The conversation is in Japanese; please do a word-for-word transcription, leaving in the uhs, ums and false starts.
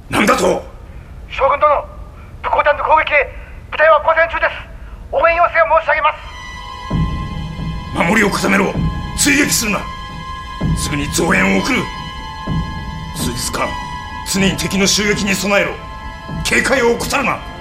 何だと。 将軍殿、武甲団の攻撃へ部隊は苦戦中です。応援要請を申し上げます。 守りを固めろ。追撃するな。すぐに増援を送る。数日間常に敵の襲撃に備えろ。警戒を怠るな。